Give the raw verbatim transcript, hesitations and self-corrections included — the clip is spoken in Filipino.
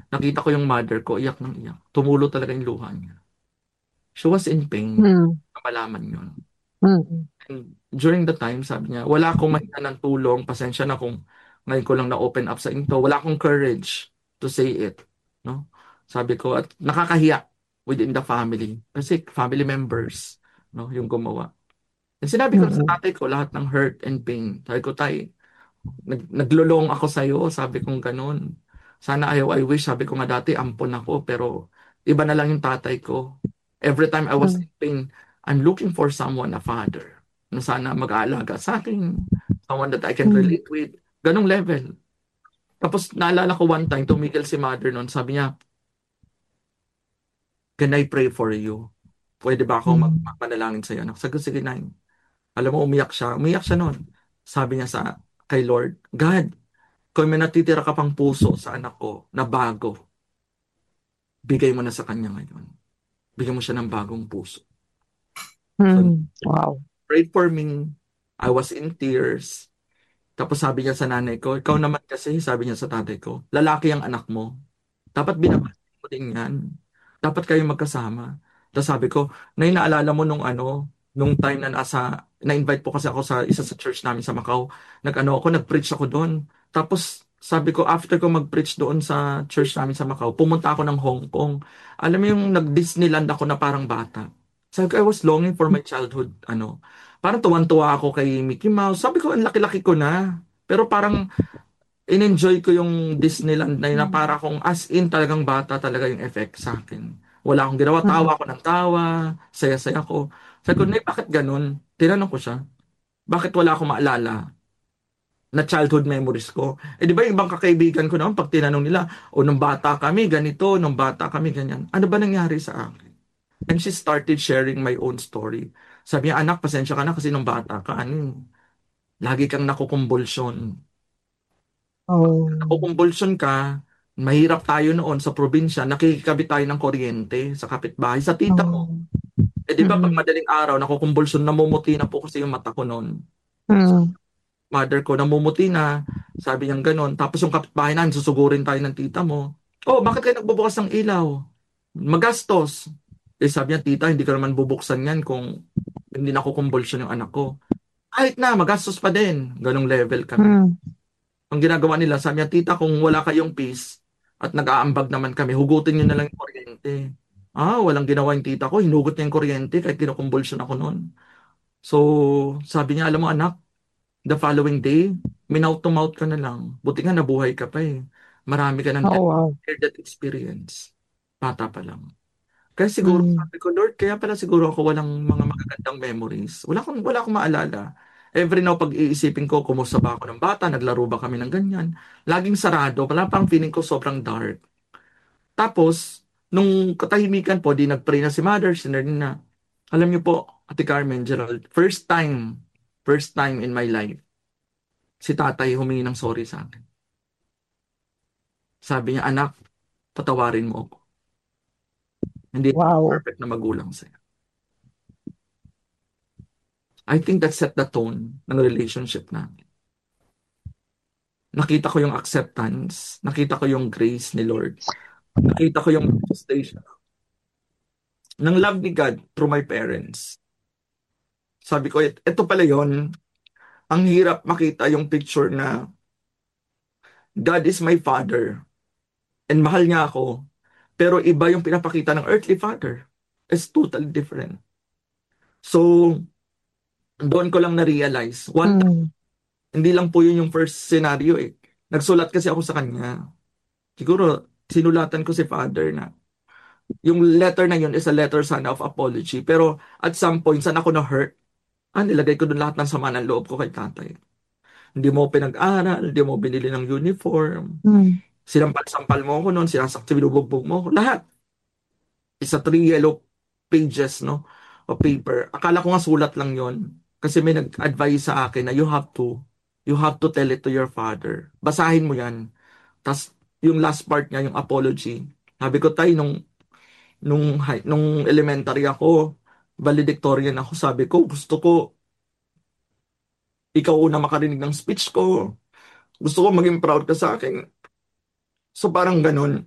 nakita ko yung mother ko, iyak ng iyak. Tumulo talaga yung luha niya. She was in pain. Mm. Na malaman yun. Mm. And during the time, sabi niya, wala akong mahinga ng tulong. Pasensya na kung ngayon ko lang na-open up sa inyo. Wala akong courage to say it. No? Sabi ko, at nakakahiya within the family. Kasi family members, no, yung gumawa. And sinabi ko sa Mm. tatay ko lahat ng hurt and pain. Sabi ko, tay, nag naglulong ako sa'yo. Sabi kong ganun. Sana ayaw, I wish. Sabi ko nga dati, ampon ako. Pero iba na lang yung tatay ko. Every time I was Mm. in pain, I'm looking for someone, a father, na sana mag-aalaga sa akin. Someone that I can Mm. relate with. Ganong level. Tapos naalala ko one time, tumigil si mother noon. Sabi niya, can I pray for you? Pwede ba akong mag Mm. magpanalangin sa'yo? Anak? Sabi ko, sige na. Alam mo, umiyak siya. Umiyak siya noon. Sabi niya sa kay Lord, God, kung may natitira ka pang puso sa anak ko na bago, bigay mo na sa kanya ngayon. Bigyan mo siya ng bagong puso. So, Mm. Wow. pray for me. I was in tears. Tapos sabi niya sa nanay ko, ikaw naman kasi, sabi niya sa tatay ko, lalaki ang anak mo. Dapat binabati mo din yan. Dapat kayo magkasama. Tapos sabi ko, Nay, naalala mo nung ano, nung time na nasa, na-invite po kasi ako sa isa sa church namin sa Macau. Nag-ano ako, nag-preach ako doon. Tapos sabi ko, after ko mag-preach doon sa church namin sa Macau, pumunta ako ng Hong Kong. Alam mo yung nag-Disneyland ako na parang bata. Sabi ko, I was longing for my childhood, ano. Parang tuwan-tuwa ako kay Mickey Mouse. Sabi ko, ang laki-laki ko na. Pero parang in-enjoy ko yung Disneyland na yun na para kung as in talagang bata talaga yung effect sa akin. Wala akong ginawa, Mm. tawa ako ng tawa, saya-saya ko. Sabi ko, Nay, bakit ganun? Tinanong ko siya, bakit wala akong maalala na childhood memories ko? Eh di ba yung ibang kakaibigan ko naman, pag tinanong nila, o nung bata kami, ganito, nung bata kami, ganyan. Ano ba nangyari sa akin? And she started sharing my own story. Sabi niya, anak, pasensya ka na kasi nung bata ka, ano, lagi kang nakukumbulsyon. Oh. Nakukumbulsyon ka, mahirap tayo noon sa probinsya, nakikikabit tayo ng kuryente sa kapitbahay, sa tita mo. Oh. Eh di ba pag Mm. madaling araw, nakukumbulsyon, namumuti na po kasi yung mata ko noon. Mm. Mother ko, namumuti na, sabi niyang ganon. Tapos yung kapitbahay namin, susugurin tayo ng tita mo. Oh, bakit kayo nagbubukas ng ilaw? Magastos. Eh sabi niya, tita, hindi ko naman bubuksan yan kung hindi nakukumbulsyon yung anak ko. Kahit na, magastos pa din. Ganong level kami. Mm. Ang ginagawa nila, sabi niya, tita, kung wala kayong peace at nag-aambag naman kami, hugutin niyo na lang yung kuryente. Ah, walang ginawa yung tita ko. Hinugot niya yung kuryente kahit kinukumbulsyon ako noon. So, sabi niya, alam mo anak, the following day, mouth to mouth ka na lang. Buti nga nabuhay ka pa eh. Marami ka ng Oh, wow. that experience. Bata pa lang. Kaya siguro, Mm. sabi ko, Lord, kaya pala siguro ako walang mga magagandang memories. Wala akong, wala akong maalala. Every now, pag iisipin ko, kumusta ba ako ng bata, naglaro ba kami ng ganyan. Laging sarado, wala pang feeling ko sobrang dark. Tapos, nung katahimikan po, di nag-pray na si Mother, sinarili na. Alam niyo po, Ate Carmen, Gerald, first time, first time in my life, si tatay humingi ng sorry sa akin. Sabi niya, anak, patawarin mo ako. Hindi ako Wow. perfect na magulang sa'yo. I think that set the tone ng relationship namin. Nakita ko yung acceptance, nakita ko yung grace ni Lord, nakita ko yung manifestation ng love ni God through my parents. Sabi ko, "Et- eto pala yon. Ang hirap makita yung picture na God is my father and mahal niya ako, pero iba yung pinapakita ng earthly father. It's totally different. So, doon ko lang na-realize, one time, Mm. hindi lang po yun yung first scenario eh. Nagsulat kasi ako sa kanya. Siguro, sinulatan ko si father na yung letter na yun is a letter sana of apology. Pero at some point, saan ako na-hurt? Ah, nilagay ko doon lahat ng sama ng loob ko kay tatay. Hindi mo pinag-aral, hindi mo binili ng uniform. Mm. Sinampal-sampal mo ako noon, sinasakti, binubugbog mo ako. Lahat. Isa three yellow pages, no? O paper. Akala ko nga sulat lang yon. Kasi may nag-advise sa akin na you have to, you have to tell it to your father. Basahin mo yan. Tapos, yung last part niya, yung apology. Sabi ko, tay, nung nung high, nung elementary ako, valedictorian ako, sabi ko, gusto ko ikaw una makarinig ng speech ko. Gusto ko maging proud ka sa akin. So parang ganun.